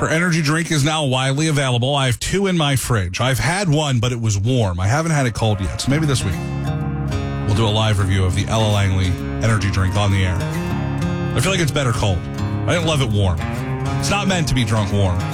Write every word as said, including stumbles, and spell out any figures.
Her energy drink is now widely available. I have two in my fridge. I've had one, but it was warm. I haven't had it cold yet, so maybe this week we'll do a live review of the Ella Langley energy drink on the air. I feel like it's better cold. I didn't love it warm. It's not meant to be drunk warm.